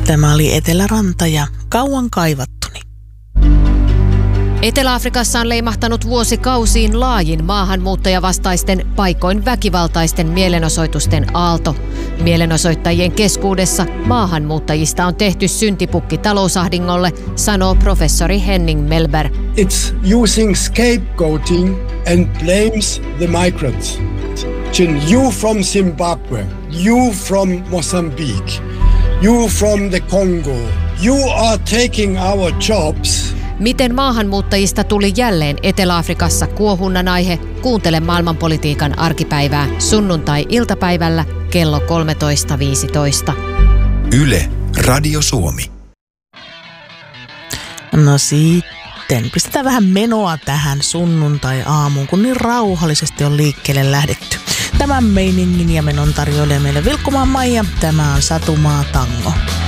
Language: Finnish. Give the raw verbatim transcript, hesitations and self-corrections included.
Tämä oli Eteläranta ja kauan kaivattuni. Etelä-Afrikassa on leimahtanut vuosikausiin laajin maahanmuuttajavastaisten, paikoin väkivaltaisten mielenosoitusten aalto. Mielenosoittajien keskuudessa maahanmuuttajista on tehty syntipukki talousahdingolle, sanoo professori Henning Melberg. It's using scapegoating and blames the migrants. You from Zimbabwe, you from Mozambique, you from the Congo, you are taking our jobs. Miten maahanmuuttajista tuli jälleen Etelä-Afrikassa kuohunnan aihe? Kuuntele maailmanpolitiikan arkipäivää sunnuntai-iltapäivällä kello kolmetoista viisitoista. Yle, Radio Suomi. No sitten, pistetään vähän menoa tähän sunnuntai-aamuun, kun niin rauhallisesti on liikkeelle lähdetty. Tämän meiningin ja menon tarjoilee meille Vilkkumaan Maija. Tämä on Satumaa Tango.